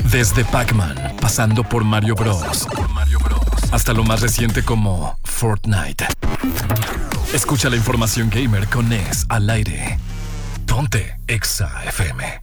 Desde Pac-Man, pasando por Mario Bros. Hasta lo más reciente como Fortnite. Escucha la información gamer con Ness al aire. Ponte Exa FM.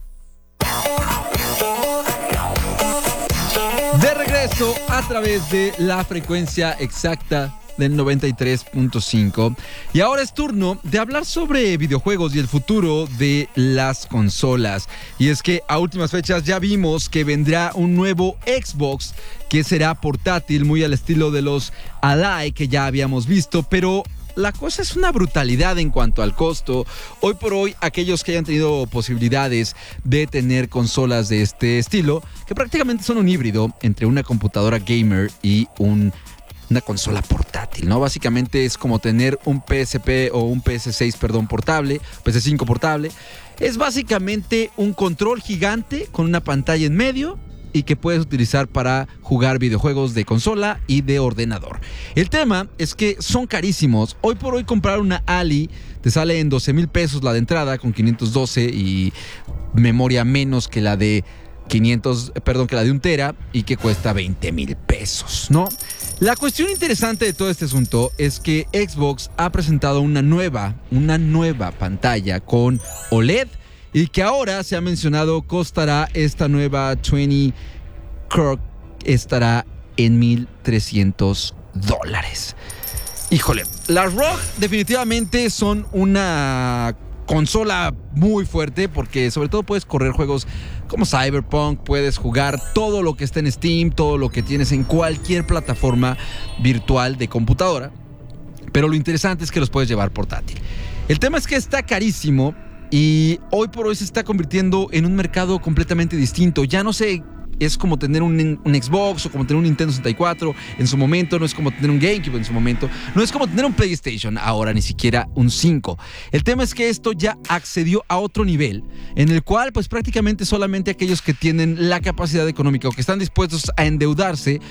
De regreso a través de la frecuencia exacta del 93.5. Y ahora es turno de hablar sobre videojuegos y el futuro de las consolas. Y es que a últimas fechas ya vimos que vendrá un nuevo Xbox que será portátil, muy al estilo de los Ally que ya habíamos visto, pero la cosa es una brutalidad en cuanto al costo. Hoy por hoy, aquellos que hayan tenido posibilidades de tener consolas de este estilo, que prácticamente son un híbrido entre una computadora gamer y una consola portátil, ¿no? Básicamente es como tener un PSP o un PS6, portable, PS5 portable. Es básicamente un control gigante con una pantalla en medio y que puedes utilizar para jugar videojuegos de consola y de ordenador. El tema es que son carísimos. Hoy por hoy comprar una Ali te sale en 12 mil pesos la de entrada con 512 y memoria menos que la de que la de 1 tera y que cuesta 20 mil pesos, ¿no? La cuestión interesante de todo este asunto es que Xbox ha presentado una nueva pantalla con OLED y que ahora se ha mencionado costará esta nueva 20 Crux estará en $1,300. Híjole, las ROG definitivamente son una consola muy fuerte porque sobre todo puedes correr juegos como Cyberpunk, puedes jugar todo lo que está en Steam, todo lo que tienes en cualquier plataforma virtual de computadora, pero lo interesante es que los puedes llevar portátil. El tema es que está carísimo y hoy por hoy se está convirtiendo en un mercado completamente distinto. Ya no sé, es como tener un Xbox o como tener un Nintendo 64 en su momento, no es como tener un GameCube en su momento, no es como tener un PlayStation ahora, ni siquiera un 5. El tema es que esto ya accedió a otro nivel, en el cual pues prácticamente solamente aquellos que tienen la capacidad económica o que están dispuestos a endeudarse